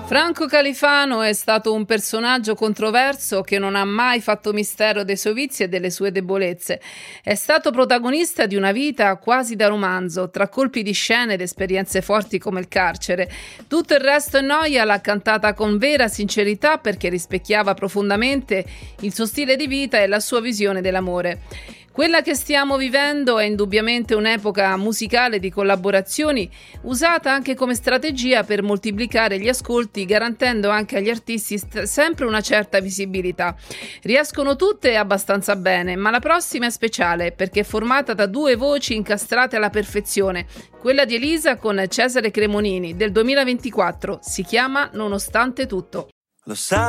Franco Califano è stato un personaggio controverso che non ha mai fatto mistero dei suoi vizi e delle sue debolezze. È stato protagonista di una vita quasi da romanzo, tra colpi di scena ed esperienze forti come il carcere. Tutto il resto è noia l'ha cantata con vera sincerità perché rispecchiava profondamente il suo stile di vita e la sua visione dell'amore. Quella che stiamo vivendo è indubbiamente un'epoca musicale di collaborazioni usata anche come strategia per moltiplicare gli ascolti, garantendo anche agli artisti sempre una certa visibilità. Riescono tutte abbastanza bene, ma la prossima è speciale perché è formata da due voci incastrate alla perfezione. Quella di Elisa con Cesare Cremonini del 2024 si chiama Nonostante tutto. Lo sai